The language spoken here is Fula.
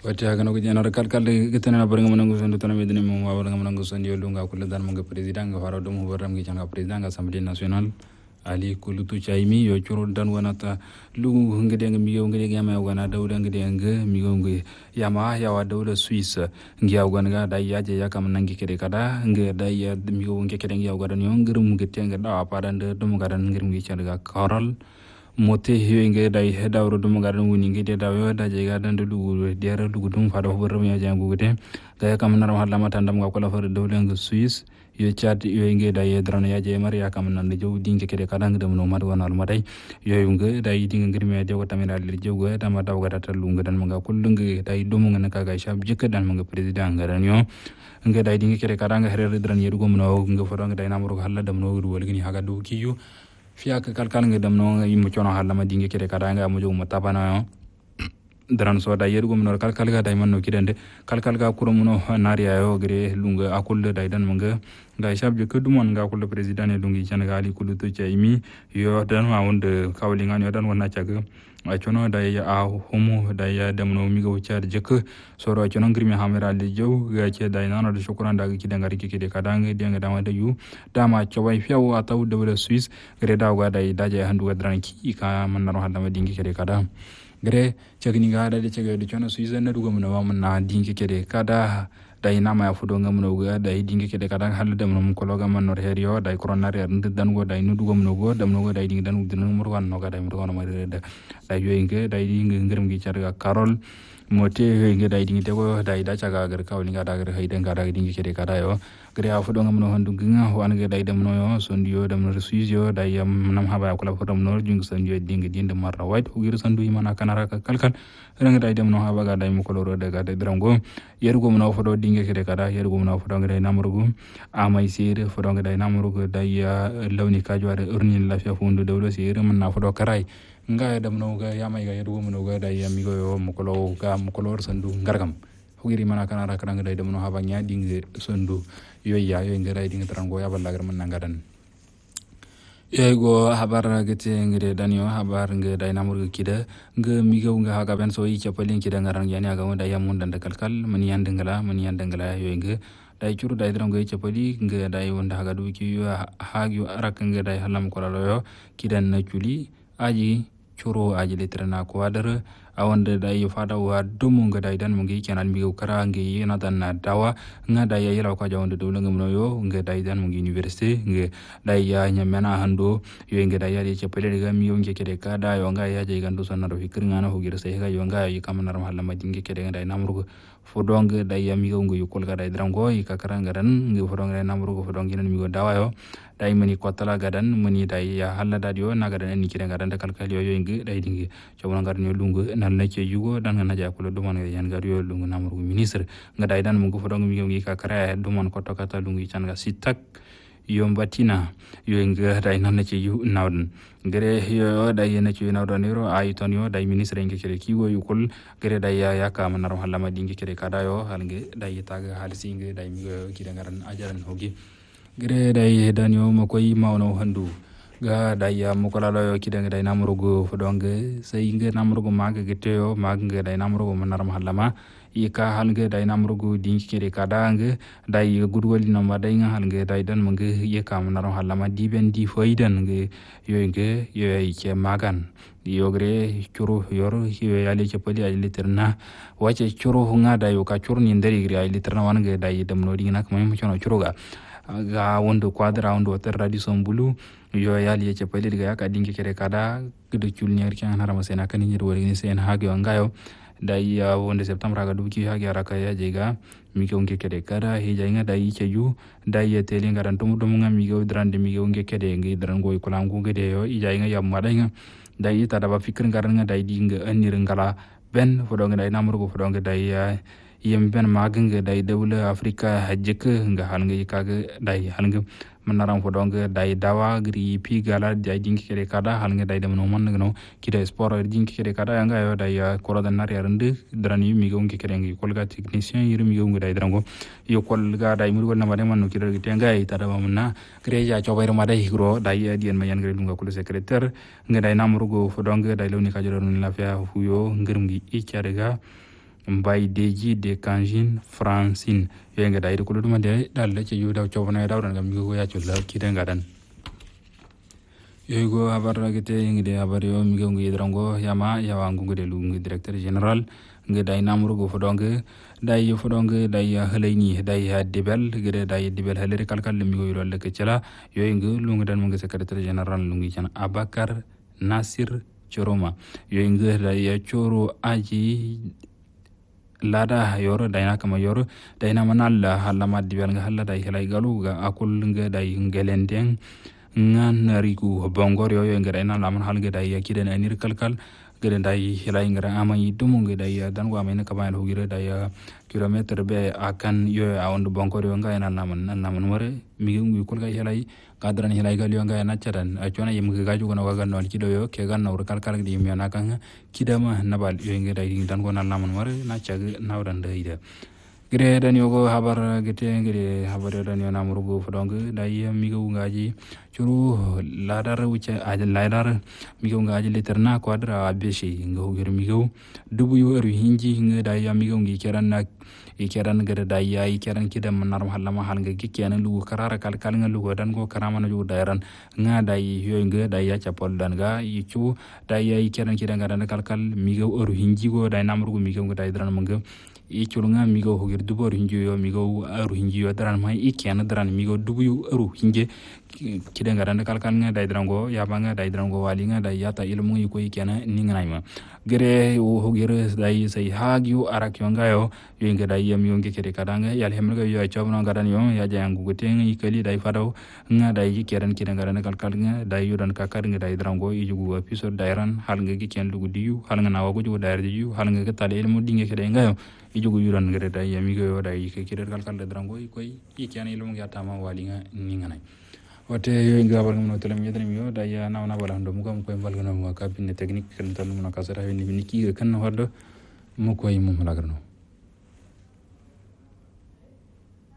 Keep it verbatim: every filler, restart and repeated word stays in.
Wata kana ko jana kal kal kitana baranga manango sandu tana medine mo wa baranga manango sandu lunga kullu dan manga president ga faro dum baram gi janga president ga assemblée nationale ali kullu tu chaimi yo churo dan wanata lu ngede nga miyo ngede ga ma wana dawda ngede nga miyo ngi yama ya wa dawda Swiss ngi ya wana ga dai ya je ya kam nangi kede kada ngi dai ya miyo ngi kede ngi ya ga dan yo ngirum ngi tenga da pa dan de dum ga dan ngirum gi chaga karal mote hiwenge dai hedawro dum garan woni ngide dawo da je gadan de lugu dere lugu dum fado hobar mi jangu gute ga kam nar ma lama tandam ga kola far dawlen ga Swiss yo chat yo nge dai dran ya je mar ya kam nan de jow dinge kede kadang dem no mad wonal madai yo nge dai dinge ngir mi jow tamira le jow ga dama daw ga tatal lungu dan ma kullu nge dai dum ngana ka ga shab jikka dan ma president garan yo nge dai dinge kede kadang herere dran yedu gum no nge fado nge dai namro halla dem no wol gini haga do kiyu fiya ka kalkal nge dam no yimu chono hala ma dinge kede kada nga mo jomo tabana yo dran so da yeru gum no kalkal ga dai man no kidende kalkal ga kuro muno nariya yo gre lunga akul dai dan manga ga shabje ke dumon ga akul president e lungi senegal kulu to chaimi yo dan ma wonde kawli ngani yo dan wona chaga a chono da ya a homo da ya dam no mi go char jek so ro chono ngirmi hamira le jow ga che da nana do shukran da ki dangari ki de kadang de nga dama da yu dama chawai fiaw ataw de Swiss gre da ga da da je handu ga dran ki ka man naro hada ma dingi kede kada gre chagni ga da de chege do chono Swiss na du go mun wa mun na dingi kede kada da ina ma fudo ngam no ga da dingi kede kada hal dem no ko loga man nor heriyo da corona re ndu dan go da inu du go mun go dam no go da dingi dan du no wan no ga da mi go no ma re da da yoyinge da dingi ngirum gi charga Carol mote yoyinge da dingi te go da da chaga gar ka woni ga da gar hayden ga da dingi kede kada yo gre a fudo ngam no handu ginga ho an ga da dem no yo sondiyo dem no suizio da yam nam haba ko la fodam no jung sondiyo dingi dinde marra white ho gir sandu imana kanara ka kalkal ranga da dem no haba ga da mo ko loro de ga de drango yerugo no fodo dingi kede kada yerugo no fodo ga namrugo amay sire fodo ga da namrugo da ya lawni ka jware urnin la fi fundu dawlo sire man na fodo karay nga dem no ga yamay ga yerugo no ga da yami go yo mo ko lo ga mo ko lor sandu ngargam hugiri mana kana ra kana ga dem no haba nya dingi sandu yoyya yoy ngara dingi trango ya balla gar man ngadan yego habar gete ngire danio habar nge dai namur kida nge migo nge haga ben so yi chapalin kida ngaran yani aga wanda ya mun dan kalkal mani yandengala mani yandengala yoy nge dai churu dai dran nge chapali nge dai wanda haga du ki yo hagyu arak nge dai halam ko lo kidan na chuli aji churu aji litrana ko adar awande dai fada wa dumu nga dai dan mungi kenan mi kara ngi yana dan na dawa nga dai ya yela ko jawande do ngam no yo nga dai dan mungi university nga dai ya nyamena hando yo nga dai ya je pele ga mi yo nge kede ka da yo nga ya je gandu sonna do fikir ngana ho gir sai ga yo nga yi kam nar mahalla ma dinge kede dai namru fodong dai ya mi go ngu yukol ga dai drango yi ka kara ngaran ngi fodong dai namru ko fodong ngene mi go dawa yo dai mani kotala gadan mani dai ya halla da yo na gadan ni kire gadan da kalkal yo yo ngi dai dingi jawna gar ni lungu nan la ke yugo dan na ja ko do man yan gar yo lungu namru ministre nga dai dan mu ko fodong mi ngi ka kara do man ko to kata lungu chan ga sitak yo batina yo ngi dai nan ke yu nawdan gere yo dai na ke nawdan ro ay ton yo dai ministre ngi kire ki wo yukol gere dai ya ya ka man ro halla ma dingi kire kada yo hal ngi dai taga halsi ngi dai mi go kire garan ajaran hogi gere dai danio mo koy mawno handu ga dai ya mo kala lo kidanga dai namrugo fodonge sai nge namrugo maga geteo maga nge dai namrugo manaram halama ika halge dai namrugo dinki kede kadange dai gudwali no madai nga halge dai dan mange yeka manaram halama diben di foidan nge yo nge yo ike magan yogre churu yor yo yali chepali ali literna wache churu nga dai ka churu ni nderi gri ali literna wange dai dem no dingna kama mo chono churuga ga wondo quadra wondo terra di sombulu yo yali ye pele diga ka dingi kere kada kudu chulnyer kan harama sena kan ni wori ni sen hagyo ngayo dai ya wonde septembre ga duki hagya raka ya jega mi ko nge kede kada he jainga dai cheju dai ye tele ngaran tum dum ngam mi go drande mi go nge kede ngi dran go ko langu gede yo i jainga ya madai dai ta da ba fikir ngaran nga dai dinga anir ngala ben fodo nga dai namru go fodo nga dai yem ben magange dai dawla afrika hajjek nga halnga yikaga dai halnga manaram fodonga dai dawa gri pi gala dai dinki kere kada halnga dai dem no man no kida sport dinki kere kada nga yo dai koro dan nar yarande drani mi gongi kere ngi kolga technicien yiri mi gongi dai drango yo kolga dai mur gol na mare man no kida gite nga ita da mamna kreja chobayr ma dai higro dai dien ma yan gre lunga kul secrétaire nga dai namrugo fodonga dai lawni ka joro la fa huyo ngirmgi i charega mbay deji de kanjin francine yo nga dai ko dum de dal la ci yu daw ciowna daw dan ngam go ya ci la ki de ngadan yo go habar gete ngi de habar yo mi go ngi drango yama yawa ngu de lu ngi directeur général ngi day namru go fodong day yo fodong day halayni day dibel gede day dibel haleri kalkal mi go yoro le ke cela yo ngi lu ngi dan ngi secrétaire général lu ngi chan abakar nasir choroma yo ngi day choro aji lada yoro dayna kama yoro dayna manalla halla madibel nga halla day helay galu ga akul nga day ngelendeng ngan riku bongor yo yo ngere na lamun hal ngeda ya kiden anir kalkal gede dai helay ngere amay dumu ngeda ya dan wa mayna kabayal hugire dai kilometer be akan yo awon bongor yo nga na lamun na lamun wore mi ngi kul ga helay kadran helay gal yo nga na chadan acona yim ga gaju gona waga non kido yo ke gan nawr kalkal di mi na kan kidama nabal yo ngeda dan ko na lamun wore na chag nawran deide gire dan yogo habar gete gire habar dan yo namurgo fodong dai mi go ngaji curu ladar wuce a ladar mi go ngaji literna quadra abeshi ngo gir mi go dubu yo ru hinji nga dai ya mi go ngi keran na ikeran gare dai ya ikeran kidam nar mahalla mahal nga gikena lu karara kal kal nga lu dan go karama na ju dairan nga dai yo nga dai ya chapol dan ga yicu dai ya ikeran kidam ga dan kal kal mi go ru hinji go dai namurgo mi go dai dran manga i chulunga migo hugir dubor hinjo yo migo aru hinjo yo daran mai ikiana daran migo dubu yu aru hinje kide ngaran kalkal nga dai drango ya banga dai drango wali nga dai yata ilmu yu ko ikiana ninga naima gere o hugir dai sai hagyu arak yo ngayo yo nga dai yam yo nge kere kadanga yal hemga yo chabna ngaran yo ya jangu guteng ikali dai fadaw nga dai kiran kide ngaran kalkal nga dai yudan kakar nga dai drango ijugu episode dairan hal nga giken lugu diyu hal nga nawago jugu dair diyu hal nga tale ilmu dinge kede ngayo ijugu yuran ngere dai yamigo yo dai ke kire kalkal de drango ikoy ikiana ilmu ya tama walinga ninga nay wote yo ngabal ngam no telam yedem yo dai na na bala ndo mugam koy balgano mo kabine technique kan tan mo kasara ni ni ki kan hoddo mo koy mo malagrano